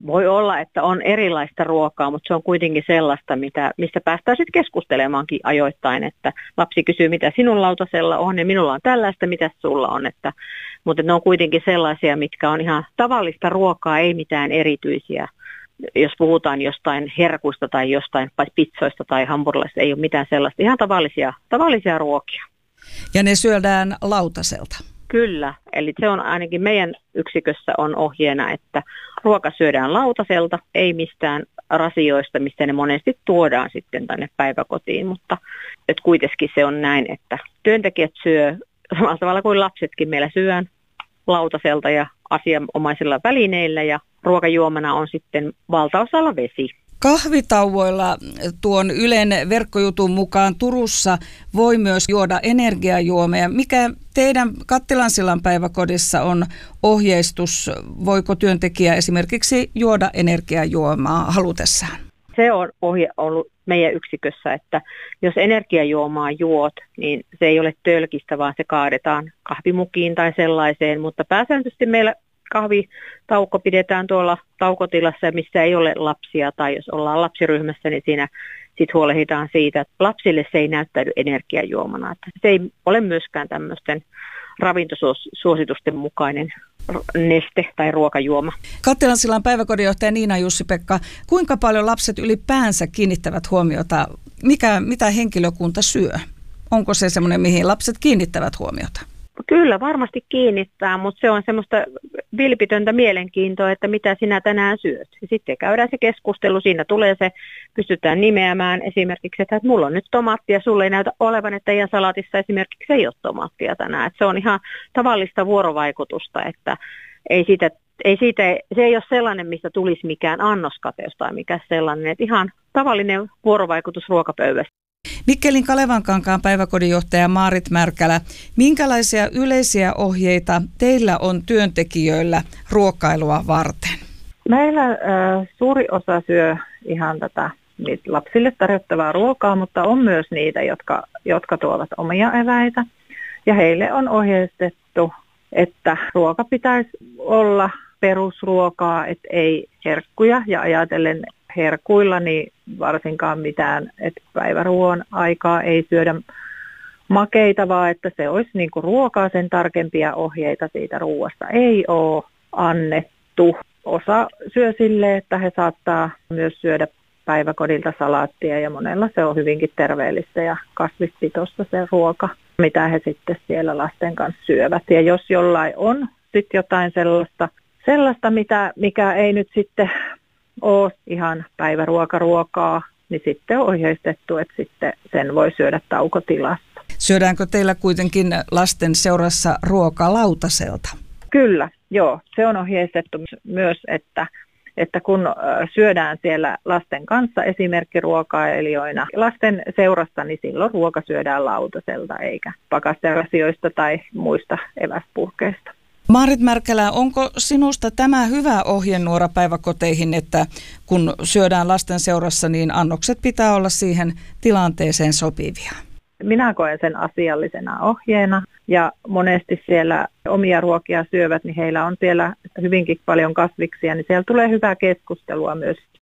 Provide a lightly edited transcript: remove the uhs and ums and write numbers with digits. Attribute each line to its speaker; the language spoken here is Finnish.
Speaker 1: Voi olla, että on erilaista ruokaa, mutta se on kuitenkin sellaista, mistä päästään sitten keskustelemaankin ajoittain, että lapsi kysyy, mitä sinun lautasella on ja minulla on tällaista, mitä sulla on. Mutta ne on kuitenkin sellaisia, mitkä on ihan tavallista ruokaa, ei mitään erityisiä. Jos puhutaan jostain herkuista tai jostain pizzoista tai hampurilaisista, ei ole mitään sellaista. Ihan tavallisia ruokia.
Speaker 2: Ja ne syödään lautaselta?
Speaker 1: Kyllä, eli se on ainakin meidän yksikössä on ohjeena, että ruoka syödään lautaselta, ei mistään rasioista, mistä ne monesti tuodaan sitten tänne päiväkotiin, mutta että kuitenkin se on näin, että työntekijät syö samalla tavalla kuin lapsetkin meillä syön lautaselta ja asianomaisilla välineillä ja ruokajuomana on sitten valtaosalla vesi.
Speaker 2: Kahvitauoilla tuon Ylen verkkojutun mukaan Turussa voi myös juoda energiajuomia. Mikä teidän Kattilansillan päiväkodissa on ohjeistus? Voiko työntekijä esimerkiksi juoda energiajuomaa halutessaan?
Speaker 1: Se on ohje ollut meidän yksikössä, että jos energiajuomaa juot, niin se ei ole tölkistä, vaan se kaadetaan kahvimukiin tai sellaiseen, mutta pääsääntöisesti meillä kahvitauko pidetään tuolla taukotilassa, missä ei ole lapsia, tai jos ollaan lapsiryhmässä, niin siinä sitten huolehditaan siitä, että lapsille se ei näyttäydy energiajuomana. Että se ei ole myöskään tämmöisten ravintosuositusten mukainen neste tai ruokajuoma.
Speaker 2: Kattilansillan päiväkodinjohtaja Niina Jussi-Pekka, kuinka paljon lapset ylipäänsä kiinnittävät huomiota? Mitä henkilökunta syö? Onko se semmoinen, mihin lapset kiinnittävät huomiota?
Speaker 1: Kyllä, varmasti kiinnittää, mutta se on semmoista vilpitöntä mielenkiintoa, että mitä sinä tänään syöt. Ja sitten käydään se keskustelu, siinä tulee se, pystytään nimeämään esimerkiksi, että mulla on nyt tomaattia, sulle ei näytä olevan, että teidän salaatissa esimerkiksi ei ole tomaattia tänään. Että se on ihan tavallista vuorovaikutusta, että se ei ole sellainen, mistä tulisi mikään annoskateus tai mikä sellainen, että ihan tavallinen vuorovaikutus ruokapöydässä.
Speaker 2: Mikkelin Kalevankankaan päiväkodinjohtaja Maarit Märkälä, minkälaisia yleisiä ohjeita teillä on työntekijöillä ruokailua varten?
Speaker 3: Meillä suuri osa syö ihan tätä lapsille tarjottavaa ruokaa, mutta on myös niitä, jotka tuovat omia eväitä. Ja heille on ohjeistettu, että ruoka pitäisi olla perusruokaa, että ei herkkuja ja ajatellen herkuilla, niin varsinkaan mitään, että päiväruoan aikaa ei syödä makeita, vaan että se olisi niin kuin ruokaa, sen tarkempia ohjeita siitä ruoasta ei ole annettu. Osa syö silleen, että he saattaa myös syödä päiväkodilta salaattia ja monella se on hyvinkin terveellistä ja kasvispitoista se ruoka, mitä he sitten siellä lasten kanssa syövät. Ja jos jollain on sitten jotain sellaista mikä ei nyt sitten ole ihan päiväruokaa, niin sitten on ohjeistettu, että sitten sen voi syödä taukotilassa.
Speaker 2: Syödäänkö teillä kuitenkin lasten seurassa ruokaa lautaselta?
Speaker 3: Kyllä, joo. Se on ohjeistettu myös, että kun syödään siellä lasten kanssa esimerkkiruokailijoina lasten seurassa, niin silloin ruoka syödään lautaselta eikä pakasterasioista tai muista eväspurkeista.
Speaker 2: Maarit Märkälä, onko sinusta tämä hyvä ohjenuora päiväkoteihin, että kun syödään lasten seurassa, niin annokset pitää olla siihen tilanteeseen sopivia?
Speaker 3: Minä koen sen asiallisena ohjeena ja monesti siellä omia ruokia syövät, niin heillä on siellä hyvinkin paljon kasviksia, niin siellä tulee hyvää keskustelua myös